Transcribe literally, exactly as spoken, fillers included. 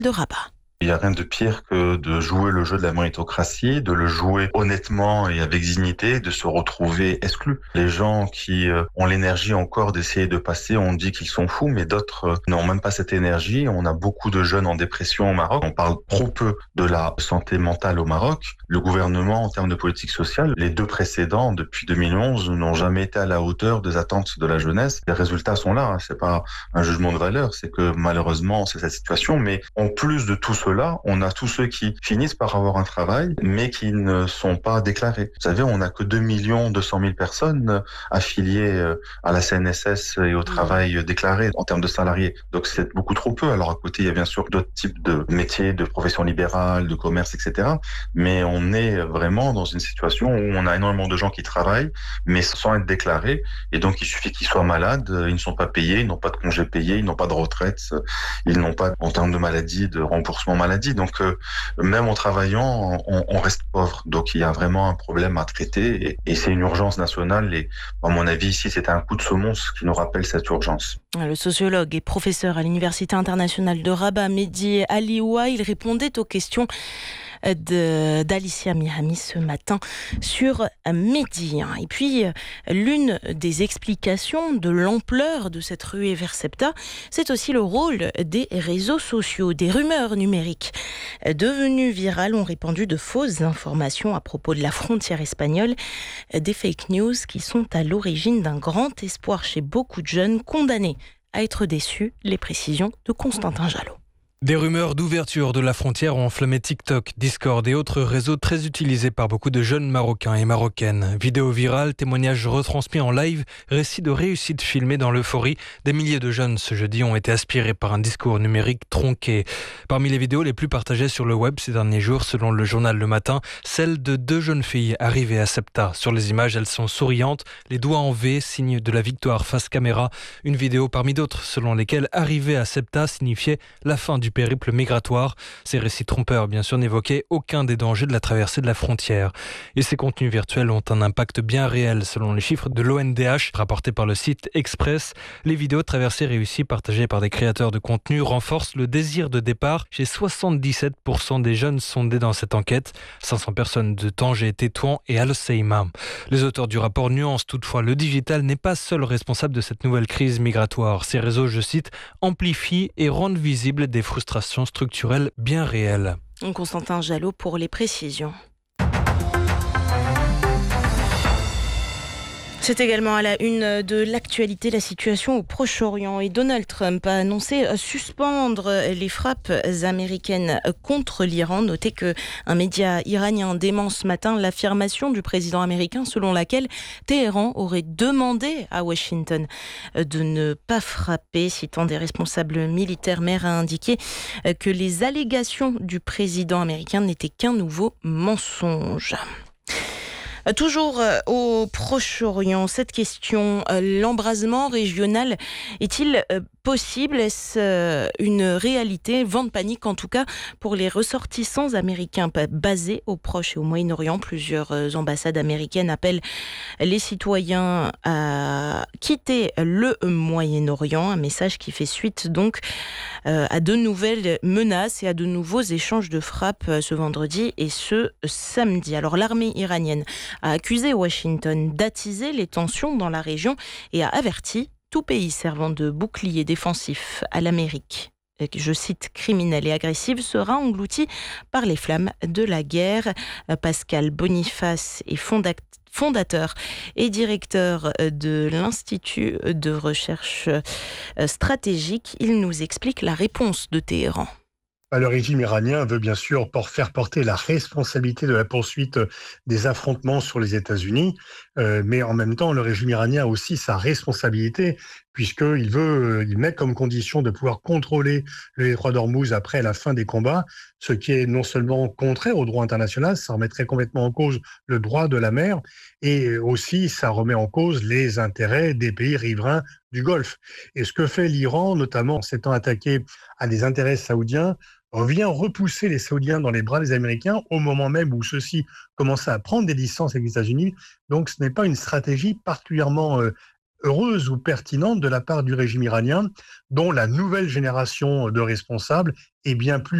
de Rabat. Il n'y a rien de pire que de jouer le jeu de la méritocratie, de le jouer honnêtement et avec dignité, de se retrouver exclu. Les gens qui euh, ont l'énergie encore d'essayer de passer, on dit qu'ils sont fous, mais d'autres euh, n'ont même pas cette énergie. On a beaucoup de jeunes en dépression au Maroc. On parle trop peu de la santé mentale au Maroc. Le gouvernement, en termes de politique sociale, les deux précédents, depuis deux mille onze, n'ont jamais été à la hauteur des attentes de la jeunesse. Les résultats sont là. Hein. C'est pas un jugement de valeur, c'est que malheureusement, c'est cette situation. Mais en plus de tout cela, on a tous ceux qui finissent par avoir un travail, mais qui ne sont pas déclarés. Vous savez, on n'a que deux millions deux cent mille personnes affiliées à la C N S S et au travail déclaré en termes de salariés. Donc c'est beaucoup trop peu. Alors à côté, il y a bien sûr d'autres types de métiers, de professions libérales, de commerce, et cetera. Mais on est vraiment dans une situation où on a énormément de gens qui travaillent, mais sans être déclarés. Et donc il suffit qu'ils soient malades, ils ne sont pas payés, ils n'ont pas de congés payés, ils n'ont pas de retraite, ils n'ont pas, en termes de maladie, de remboursement maladie. Donc, euh, même en travaillant, on, on reste pauvre. Donc, il y a vraiment un problème à traiter et, et c'est une urgence nationale. Et à mon avis, ici, c'est un coup de semonce qui nous rappelle cette urgence. Le sociologue et professeur à l'Université internationale de Rabat, Mehdi Alioua, il répondait aux questions de, d'Alicia Mihami ce matin sur Mehdi. Et puis, l'une des explications de l'ampleur de cette ruée vers SEPTA, c'est aussi le rôle des réseaux sociaux. Des rumeurs numériques devenues virales ont répandu de fausses informations à propos de la frontière espagnole, des fake news qui sont à l'origine d'un grand espoir chez beaucoup de jeunes condamnés à être déçus. Les précisions de Constantin Jalot. Des rumeurs d'ouverture de la frontière ont enflammé TikTok, Discord et autres réseaux très utilisés par beaucoup de jeunes Marocains et Marocaines. Vidéos virales, témoignages retransmis en live, récits de réussite filmés dans l'euphorie. Des milliers de jeunes ce jeudi ont été aspirés par un discours numérique tronqué. Parmi les vidéos les plus partagées sur le web ces derniers jours, selon le journal Le Matin, celle de deux jeunes filles arrivées à SEPTA. Sur les images, elles sont souriantes, les doigts en V, signe de la victoire face caméra. Une vidéo parmi d'autres selon lesquelles arriver à SEPTA signifiait la fin du périple migratoire. Ces récits trompeurs, bien sûr, n'évoquaient aucun des dangers de la traversée de la frontière. Et ces contenus virtuels ont un impact bien réel, selon les chiffres de l'O N D H, rapportés par le site Express. Les vidéos de traversées réussies partagées par des créateurs de contenu renforcent le désir de départ chez soixante-dix-sept pour cent des jeunes sondés dans cette enquête. cinq cents personnes de Tanger, Tétouan et Al Hoceima. Les auteurs du rapport nuancent toutefois, le digital n'est pas seul responsable de cette nouvelle crise migratoire. Ces réseaux, je cite, amplifient et rendent visibles des frustrations structurelles bien réelles. Constantin Jalot pour les précisions. C'est également à la une de l'actualité la situation au Proche-Orient et Donald Trump a annoncé suspendre les frappes américaines contre l'Iran. Notez qu'un média iranien dément ce matin l'affirmation du président américain selon laquelle Téhéran aurait demandé à Washington de ne pas frapper, citant des responsables militaires. Maire a indiqué que les allégations du président américain n'étaient qu'un nouveau mensonge. Toujours au Proche-Orient, cette question, l'embrasement régional est-il possible ? Est-ce une réalité ? Vent de panique en tout cas pour les ressortissants américains basés au Proche et au Moyen-Orient. Plusieurs ambassades américaines appellent les citoyens à quitter le Moyen-Orient. Un message qui fait suite donc à de nouvelles menaces et à de nouveaux échanges de frappes ce vendredi et ce samedi. Alors l'armée iranienne a accusé Washington d'attiser les tensions dans la région et a averti tout pays servant de bouclier défensif à l'Amérique, je cite, criminelle et agressive, sera englouti par les flammes de la guerre. Pascal Boniface est fondateur et directeur de l'Institut de recherche stratégique. Il nous explique la réponse de Téhéran. Le régime iranien veut bien sûr pour faire porter la responsabilité de la poursuite des affrontements sur les États-Unis, euh, mais en même temps, le régime iranien a aussi sa responsabilité puisqu'il veut, il met comme condition de pouvoir contrôler le détroit d'Ormuz après la fin des combats, ce qui est non seulement contraire au droit international, ça remettrait complètement en cause le droit de la mer, et aussi ça remet en cause les intérêts des pays riverains du Golfe. Et ce que fait l'Iran, notamment en s'étant attaqué à des intérêts saoudiens, vient repousser les Saoudiens dans les bras des Américains au moment même où ceux-ci commençaient à prendre des distances avec les États-Unis. Donc ce n'est pas une stratégie particulièrement euh, heureuse ou pertinente de la part du régime iranien, dont la nouvelle génération de responsables est bien plus